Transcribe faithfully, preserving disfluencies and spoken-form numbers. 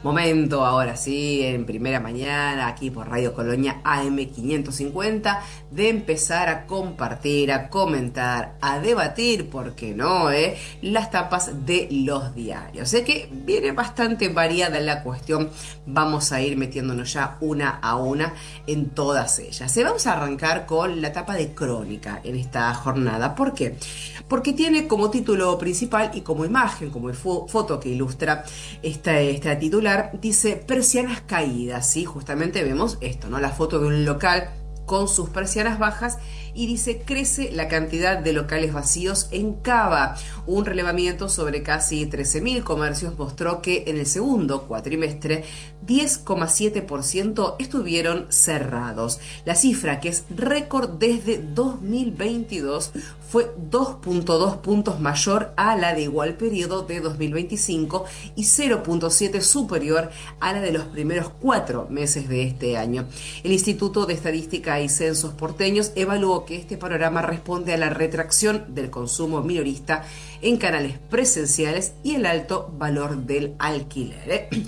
Momento, ahora sí, en primera mañana, aquí por Radio Colonia A M quinientos cincuenta, de empezar a compartir, a comentar, a debatir, ¿por qué no?, eh? Las tapas de los diarios. Sé que viene bastante variada la cuestión, vamos a ir metiéndonos ya una a una en todas ellas. Eh, Vamos a arrancar con la tapa de Crónica en esta jornada. ¿Por qué? Porque tiene como título principal y como imagen, como foto que ilustra esta, esta titular, dice persianas caídas, ¿sí? Justamente vemos esto, ¿no? La foto de un local con sus persianas bajas y dice crece la cantidad de locales vacíos en Cava. Un relevamiento sobre casi trece mil comercios mostró que en el segundo cuatrimestre diez coma siete por ciento estuvieron cerrados. La cifra, que es récord desde dos mil veintidós, fue dos punto dos puntos mayor a la de igual periodo de dos mil veinticinco y cero punto siete superior a la de los primeros cuatro meses de este año. El Instituto de Estadística y Censos porteños evaluó que este panorama responde a la retracción del consumo minorista en canales presenciales y el alto valor del alquiler, ¿eh?